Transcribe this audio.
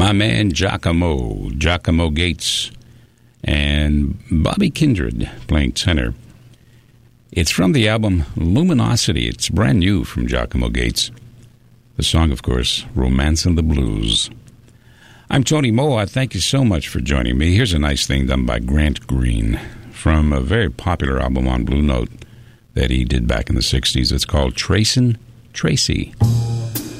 my man Giacomo Gates, and Bobby Kindred playing tenor. It's from the album Luminosity. It's brand new from Giacomo Gates. The song, of course, Romancing the Blues. I'm Tony Moa. Thank you so much for joining me. Here's a nice thing done by Grant Green from a very popular album on Blue Note that he did back in the 60s. It's called Tracin' Tracy.